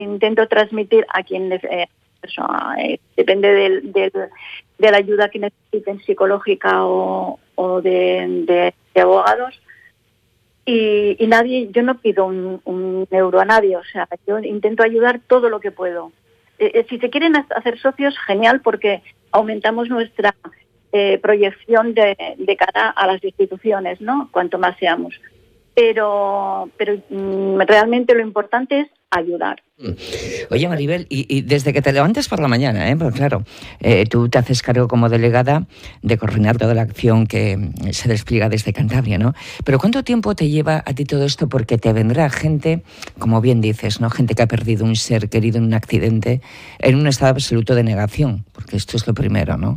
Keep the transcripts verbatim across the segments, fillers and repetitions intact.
intento transmitir a quienes eh, eso, eh, depende del, del, de la ayuda que necesiten psicológica o, o de, de, de abogados. Y, y nadie, yo no pido un, un euro a nadie, o sea, yo intento ayudar todo lo que puedo. Eh, eh, si se quieren hacer socios, genial, porque aumentamos nuestra eh, proyección de, de cara a las instituciones, ¿no? Cuanto más seamos. Pero, pero mm, realmente lo importante es ayudar. Oye, Maribel, y, y desde que te levantes por la mañana, ¿eh? Porque claro, eh, tú te haces cargo como delegada de coordinar toda la acción que se despliega desde Cantabria, ¿no? Pero ¿cuánto tiempo te lleva a ti todo esto? Porque te vendrá gente, como bien dices, ¿no? Gente que ha perdido un ser querido en un accidente, en un estado absoluto de negación, porque esto es lo primero, ¿no?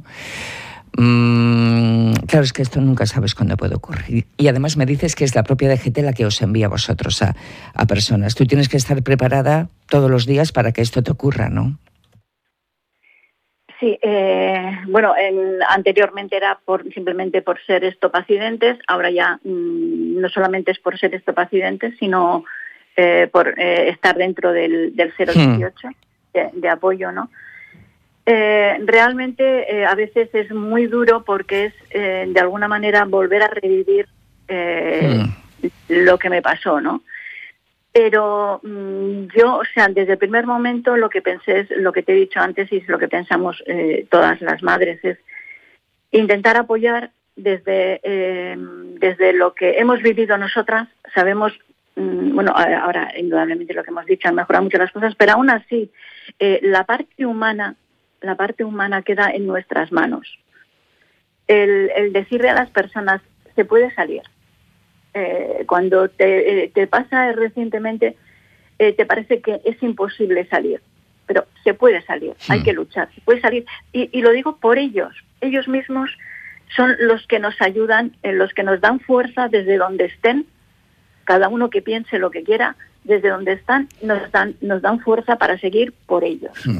Mm, claro, es que esto nunca sabes cuándo puede ocurrir. Y además me dices que es la propia D G T la que os envía a vosotros a, a personas. Tú tienes que estar preparada todos los días para que esto te ocurra, ¿no? Sí, eh, bueno, en, anteriormente era por simplemente por ser stop accidentes, ahora ya mmm, no solamente es por ser stop accidentes, sino eh, por eh, estar dentro del, del cero dieciocho hmm. de, de apoyo, ¿no? Eh, realmente eh, a veces es muy duro porque es eh, de alguna manera volver a revivir eh, mm. lo que me pasó, ¿no? Pero mmm, yo, o sea, desde el primer momento lo que pensé es lo que te he dicho antes y es lo que pensamos eh, todas las madres, es intentar apoyar desde, eh, desde lo que hemos vivido nosotras. Sabemos, mmm, bueno, ahora indudablemente lo que hemos dicho han mejorado mucho las cosas, pero aún así eh, la parte humana la parte humana queda en nuestras manos. El, el decirle a las personas, se puede salir. Eh, cuando te, eh, te pasa recientemente, eh, te parece que es imposible salir, pero se puede salir, sí. Hay que luchar, se puede salir. Y, y lo digo por ellos, ellos mismos son los que nos ayudan, eh, los que nos dan fuerza desde donde estén, cada uno que piense lo que quiera, desde donde están, nos dan, nos dan fuerza para seguir por ellos. Sí.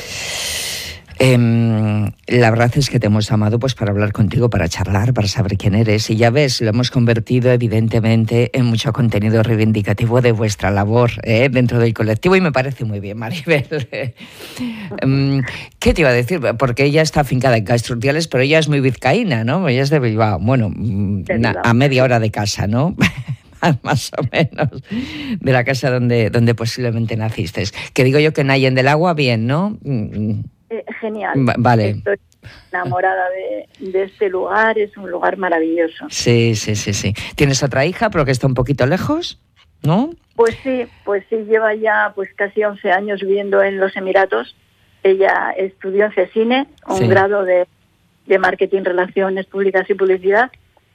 Eh, la verdad es que te hemos llamado pues para hablar contigo, para charlar, para saber quién eres. Y ya ves, lo hemos convertido evidentemente en mucho contenido reivindicativo de vuestra labor ¿eh? dentro del colectivo y me parece muy bien, Maribel. eh, ¿Qué te iba a decir? Porque ella está afincada en Castro Urdiales, pero ella es muy vizcaína, ¿no? Ella es de Bilbao. Bueno, de na, a media hora de casa, ¿no? Más o menos, de la casa donde, donde posiblemente naciste. Que digo yo que en Allen del Agua, bien, ¿no? Eh, genial. Va, vale. Estoy enamorada de, de este lugar, es un lugar maravilloso. Sí, sí, sí, sí. ¿Tienes otra hija, pero que está un poquito lejos, no? Pues sí, pues sí, lleva ya pues casi once años viviendo en los Emiratos. Ella estudió en CECINE, un sí. grado de, de Marketing, Relaciones Públicas y Publicidad,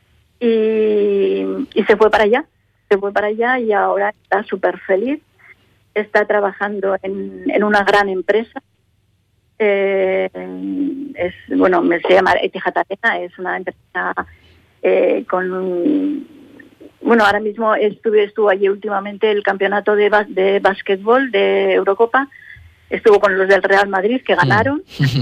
y, y se fue para allá, se fue para allá y ahora está súper feliz. Está trabajando en, en una gran empresa. Eh, es bueno, se llama Etihad Arena, es una empresa eh, con un, bueno, ahora mismo estuve estuvo allí últimamente el campeonato de, bas, de básquetbol de Eurocopa, estuvo con los del Real Madrid que ganaron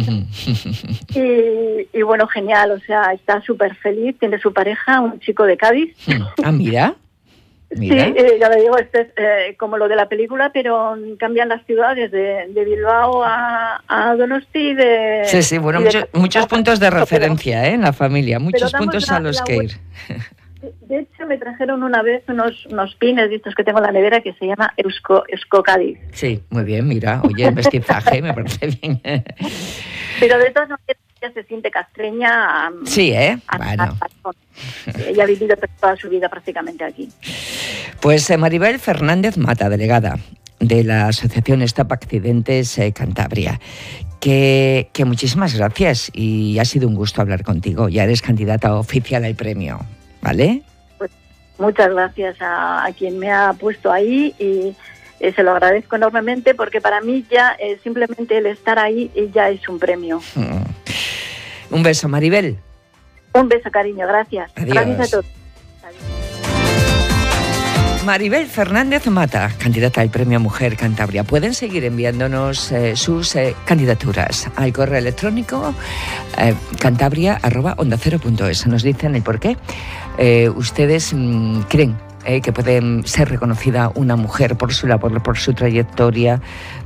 y, y bueno, genial, o sea, está súper feliz, tiene su pareja, un chico de Cádiz. Ah, mira. Mira. Sí, eh, ya le digo, este es eh, como lo de la película, pero cambian las ciudades de, de Bilbao a, a Donosti. De, sí, sí, bueno, mucho, de, muchos puntos de referencia pero, ¿eh? en la familia, muchos puntos la, a los que ir. De hecho, me trajeron una vez unos, unos pines estos que tengo en la nevera que se llama Eusko, Eusko Cádiz. Sí, muy bien, mira, oye, el mestizaje me parece bien. Pero de todas maneras, ella se siente castreña. Um, sí, ¿eh? A, bueno. A, a, ella ha vivido toda su vida prácticamente aquí. Pues eh, Maribel Fernández Mata, delegada de la Asociación Stop Accidentes eh, Cantabria, que, que muchísimas gracias y ha sido un gusto hablar contigo. Ya eres candidata oficial al premio, ¿vale? Pues muchas gracias a, a quien me ha puesto ahí y eh, se lo agradezco enormemente porque para mí ya eh, simplemente el estar ahí ya es un premio. Mm. Un beso, Maribel. Un beso, cariño, gracias. Adiós. Gracias a todos. Maribel Fernández Mata, candidata al Premio Mujer Cantabria. Pueden seguir enviándonos eh, sus eh, candidaturas al correo electrónico eh, cantabria arroba onda cero punto es. Nos dicen el por qué eh, ustedes mmm, creen eh, que puede ser reconocida una mujer por su labor, por su trayectoria,